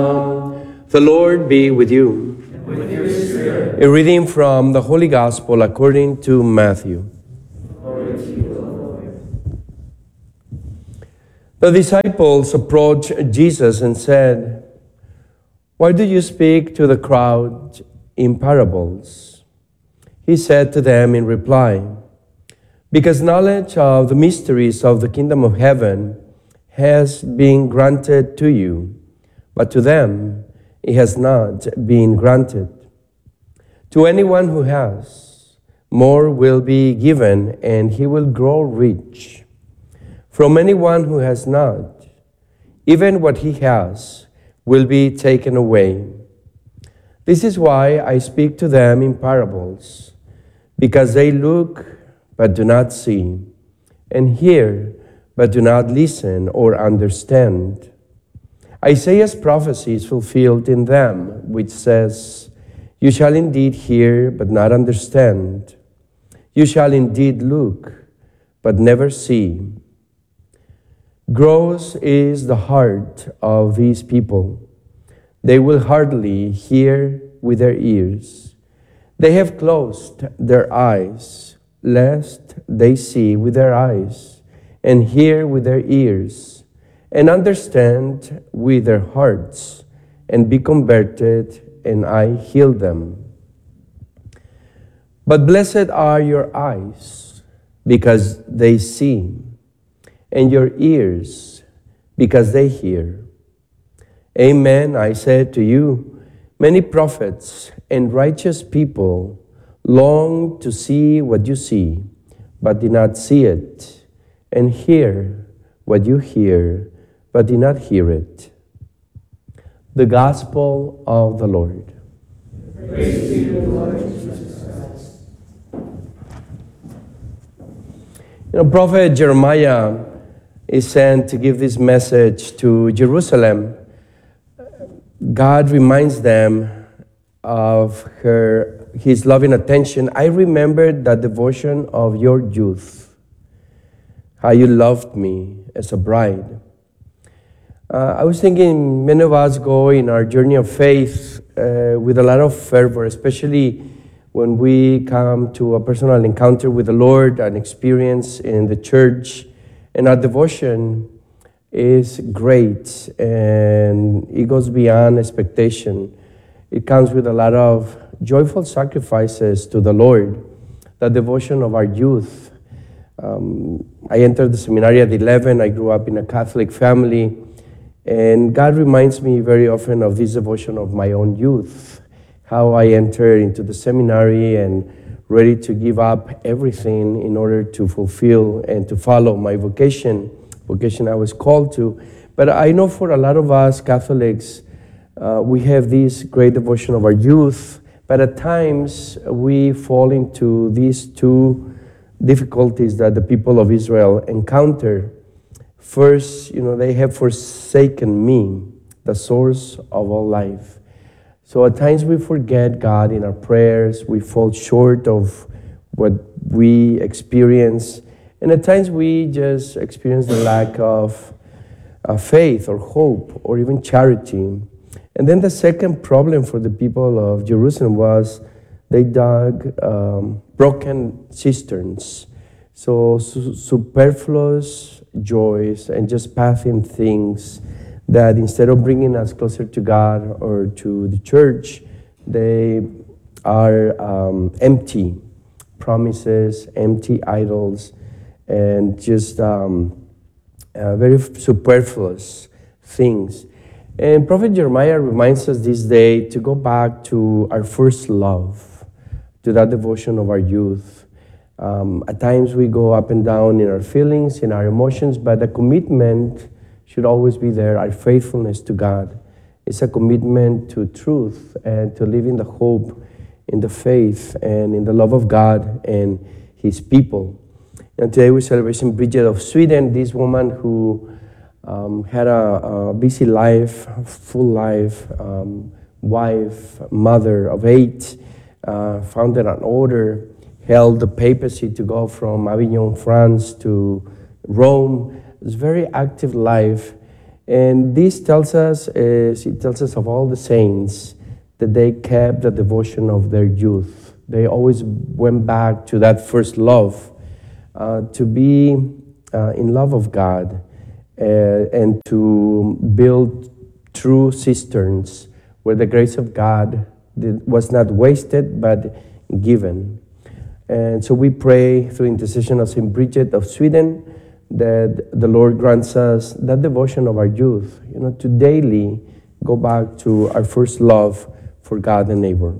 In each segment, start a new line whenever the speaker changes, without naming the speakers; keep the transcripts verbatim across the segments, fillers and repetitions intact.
The Lord be with you.
And with your spirit.
A reading from the Holy Gospel according to Matthew.
Glory to you, O Lord.
The disciples approached Jesus and said, "Why do you speak to the crowd in parables?" He said to them in reply, "Because knowledge of the mysteries of the kingdom of heaven has been granted to you, but to them it has not been granted. To anyone who has, more will be given, and he will grow rich. From anyone who has not, even what he has will be taken away. This is why I speak to them in parables, because they look but do not see, and hear but do not listen or understand. Isaiah's prophecy is fulfilled in them, which says, 'You shall indeed hear, but not understand. You shall indeed look, but never see.' Gross is the heart of these people. They will hardly hear with their ears. They have closed their eyes, lest they see with their eyes, and hear with their ears, and understand with their hearts, and be converted, and I heal them. But blessed are your eyes, because they see, and your ears, because they hear. Amen, I said to you, many prophets and righteous people longed to see what you see, but did not see it, and hear what you hear, but did not hear it." The Gospel of the Lord.
Praise to you, Lord Jesus Christ.
You know, Prophet Jeremiah is sent to give this message to Jerusalem. God reminds them of her, his loving attention. "I remembered that devotion of your youth, how you loved me as a bride." Uh, I was thinking many of us go in our journey of faith uh, with a lot of fervor, especially when we come to a personal encounter with the Lord, an experience in the church, and our devotion is great and it goes beyond expectation. It comes with a lot of joyful sacrifices to the Lord, the devotion of our youth. Um, I entered the seminary at eleven. I grew up in a Catholic family. And God reminds me very often of this devotion of my own youth, how I entered into the seminary and ready to give up everything in order to fulfill and to follow my vocation, vocation I was called to. But I know for a lot of us Catholics, uh, we have this great devotion of our youth, but at times we fall into these two difficulties that the people of Israel encounter. First, you know, they have forsaken me, the source of all life. So at times we forget God in our prayers. We fall short of what we experience. And at times we just experience the lack of uh, faith or hope or even charity. And then the second problem for the people of Jerusalem was they dug um, broken cisterns. So su- superfluous joys and just passing things that instead of bringing us closer to God or to the church, they are um, empty promises, empty idols, and just um, uh, very superfluous things. And Prophet Jeremiah reminds us this day to go back to our first love, to that devotion of our youth. Um, at times we go up and down in our feelings, in our emotions, but the commitment should always be there. Our faithfulness to God is a commitment to truth and to live in the hope, in the faith, and in the love of God and His people. And today we're celebrating Bridget of Sweden, this woman who um, had a, a busy life, full life, um, wife, mother of eight, uh, founded an order, held the papacy to go from Avignon, France to Rome. It was a very active life. And this tells us, is, it tells us of all the saints that they kept the devotion of their youth. They always went back to that first love, uh, to be uh, in love of God, uh, and to build true cisterns where the grace of God did, was not wasted but given. And so we pray through intercession of Saint Bridget of Sweden that the Lord grants us that devotion of our youth, you know, to daily go back to our first love for God and neighbor.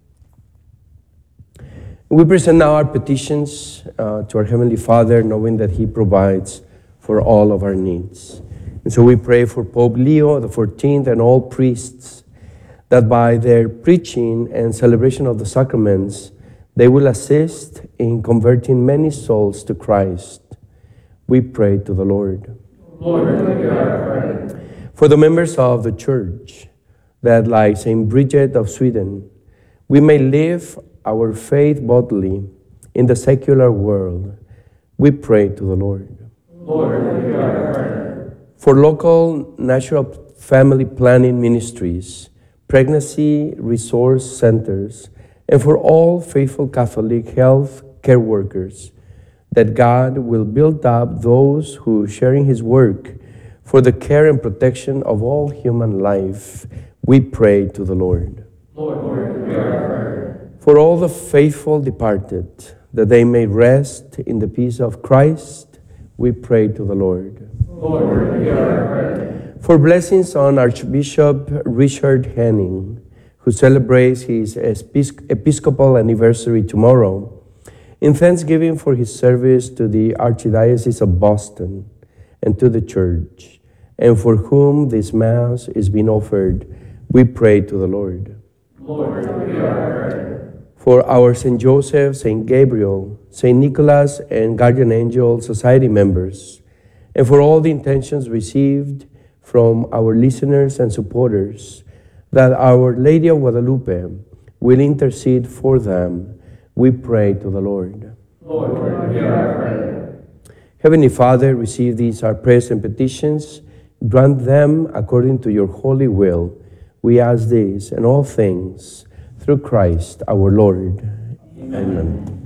We present now our petitions uh, to our Heavenly Father, knowing that He provides for all of our needs. And so we pray for Pope Leo the fourteenth and all priests, that by their preaching and celebration of the sacraments, they will assist in converting many souls to Christ. We pray to the Lord.
Lord, hear our prayer.
For the members of the Church, that like Saint Bridget of Sweden, we may live our faith boldly in the secular world, we pray to the Lord.
Lord, hear our prayer.
For local natural family planning ministries, pregnancy resource centers, and for all faithful Catholic health care workers, that God will build up those who, sharing His work for the care and protection of all human life, we pray to the Lord.
Lord, hear our prayer.
For all the faithful departed, that they may rest in the peace of Christ, we pray to the Lord.
Lord, hear our prayer.
For blessings on Archbishop Richard Henning, who celebrates his episc- episcopal anniversary tomorrow, in thanksgiving for his service to the Archdiocese of Boston and to the Church, and for whom this Mass is being offered, we pray to the Lord.
Lord, hear our prayer.
For our Saint Joseph, Saint Gabriel, Saint Nicholas, and Guardian Angel Society members, and for all the intentions received from our listeners and supporters, that Our Lady of Guadalupe will intercede for them, we pray to the Lord.
Lord, hear our prayer.
Heavenly Father, receive these our prayers and petitions. Grant them according to your holy will. We ask this and all things through Christ our Lord. Amen. Amen.